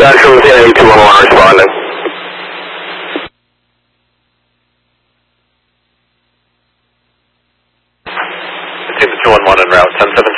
Roger, Louisiana 8211 responding. Team 211 en route, 1017.